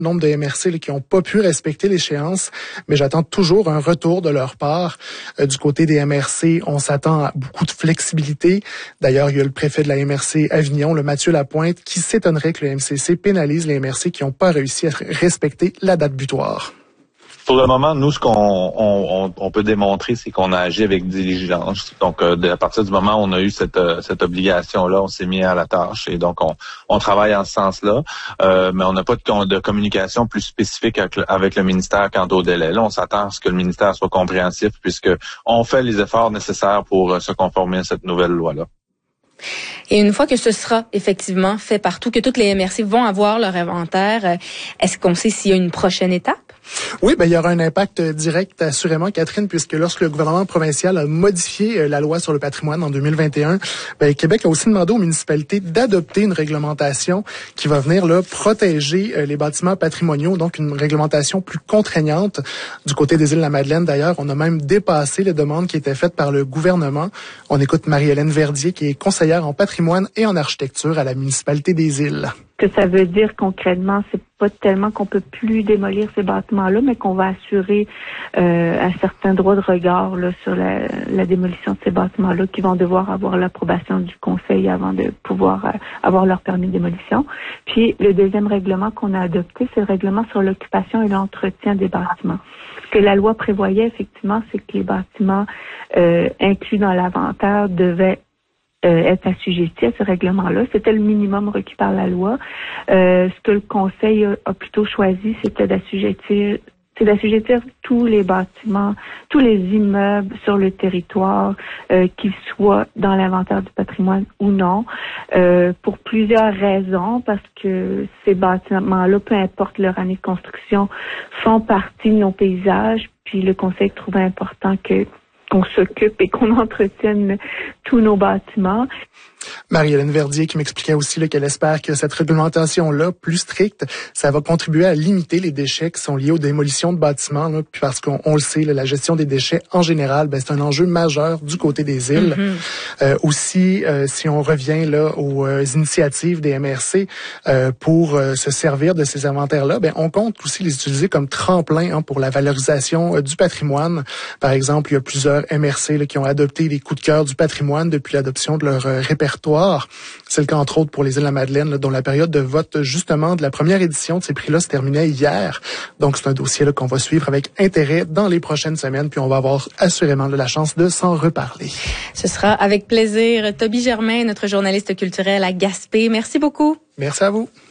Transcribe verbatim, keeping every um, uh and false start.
nombre de M R C là, qui n'ont pas pu respecter l'échéance, mais j'attends toujours un retour de leur part. Euh, du côté des M R C, on s'attend à beaucoup de flexibilité. D'ailleurs, il y a le préfet de la M R C Avignon, le Mathieu Lapointe, qui s'étonnerait que le M C C pénalise les M R C qui n'ont pas réussi à respecter la date butoir. Pour le moment, nous, ce qu'on on, on peut démontrer, c'est qu'on a agi avec diligence. Donc, euh, à partir du moment où on a eu cette, euh, cette obligation-là, on s'est mis à la tâche et donc on, on travaille en ce sens-là. Euh, mais on n'a pas de, de communication plus spécifique avec le, avec le ministère quant au délai. Là, on s'attend à ce que le ministère soit compréhensif puisque on fait les efforts nécessaires pour euh, se conformer à cette nouvelle loi-là. Et une fois que ce sera effectivement fait partout, que toutes les M R C vont avoir leur inventaire, est-ce qu'on sait s'il y a une prochaine étape? Oui, ben il y aura un impact direct assurément, Catherine, puisque lorsque le gouvernement provincial a modifié la loi sur le patrimoine en deux mille vingt et un, ben Québec a aussi demandé aux municipalités d'adopter une réglementation qui va venir là protéger les bâtiments patrimoniaux, donc une réglementation plus contraignante. Du côté des Îles-de-la-Madeleine, d'ailleurs, on a même dépassé les demandes qui étaient faites par le gouvernement. On écoute Marie-Hélène Verdier, qui est conseillère en patrimoine et en architecture à la municipalité des Îles. Ce que ça veut dire concrètement, c'est pas tellement qu'on peut plus démolir ces bâtiments-là, mais qu'on va assurer euh, un certain droit de regard là, sur la, la démolition de ces bâtiments-là, qui vont devoir avoir l'approbation du conseil avant de pouvoir euh, avoir leur permis de démolition. Puis le deuxième règlement qu'on a adopté, c'est le règlement sur l'occupation et l'entretien des bâtiments. Ce que la loi prévoyait effectivement, c'est que les bâtiments euh, inclus dans l'inventaire devaient Euh, être assujettis à ce règlement-là. C'était le minimum requis par la loi. Euh, ce que le Conseil a, a plutôt choisi, c'était d'assujettir c'est d'assujettir tous les bâtiments, tous les immeubles sur le territoire, euh, qu'ils soient dans l'inventaire du patrimoine ou non, euh, pour plusieurs raisons, parce que ces bâtiments-là, peu importe leur année de construction, font partie de nos paysages, puis le Conseil trouvait important que qu'on s'occupe et qu'on entretienne tous nos bâtiments. Marie-Hélène Verdier qui m'expliquait aussi là, qu'elle espère que cette réglementation-là, plus stricte, ça va contribuer à limiter les déchets qui sont liés aux démolitions de bâtiments. Là, puis parce qu'on on le sait, là, la gestion des déchets en général, ben, c'est un enjeu majeur du côté des îles. Mm-hmm. Euh, aussi, euh, si on revient là aux euh, initiatives des M R C euh, pour euh, se servir de ces inventaires-là, ben, on compte aussi les utiliser comme tremplin hein, pour la valorisation euh, du patrimoine. Par exemple, il y a plusieurs M R C là, qui ont adopté les coups de cœur du patrimoine depuis l'adoption de leur euh, répertoire. C'est le cas, entre autres, pour les Îles-de-la-Madeleine, là, dont la période de vote, justement, de la première édition de ces prix-là se terminait hier. Donc, c'est un dossier là, qu'on va suivre avec intérêt dans les prochaines semaines, puis on va avoir assurément là, la chance de s'en reparler. Ce sera avec plaisir. Toby Germain, notre journaliste culturel à Gaspé. Merci beaucoup. Merci à vous.